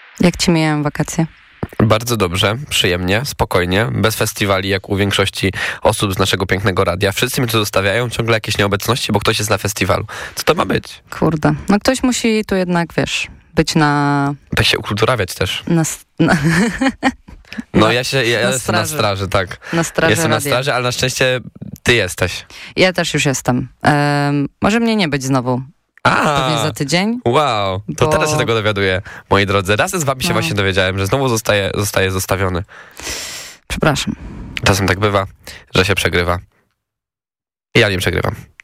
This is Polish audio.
Jak ci mijają wakacje? Bardzo dobrze, przyjemnie, spokojnie, bez festiwali, jak u większości osób z naszego pięknego radia. Wszyscy mi tu zostawiają ciągle jakieś nieobecności, bo ktoś jest na festiwalu. Co to ma być? Kurde. No ktoś musi tu jednak, być na... Tak się ukulturawiać też. No, ja jestem na straży, tak. Na straży jestem radia. na straży, ale na szczęście ty jesteś. Ja też już jestem. Może mnie nie być znowu. Pewnie za tydzień. Wow, to teraz się tego dowiaduję, moi drodzy. Razem z wami się właśnie dowiedziałem, że znowu zostaje zostawiony. Przepraszam. Czasem tak bywa, że się przegrywa. I ja nie przegrywam.